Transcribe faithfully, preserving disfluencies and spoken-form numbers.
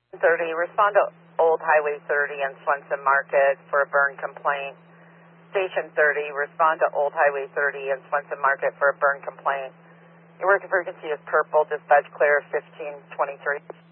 thirty, respond to Old Highway thirty and Swenson Market for a burn complaint. Station thirty, respond to Old Highway thirty and Swenson Market for a burn complaint. Your work frequency is purple, dispatch clear fifteen twenty-three.